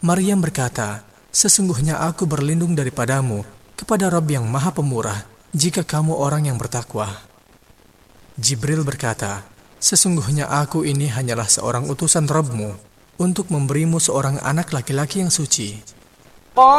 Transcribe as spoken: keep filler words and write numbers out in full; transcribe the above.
Maryam berkata, "Sesungguhnya aku berlindung daripadamu kepada Rabb yang Maha Pemurah, jika kamu orang yang bertakwa." Jibril berkata, "Sesungguhnya aku ini hanyalah seorang utusan Rabbmu untuk memberimu seorang anak laki-laki yang suci.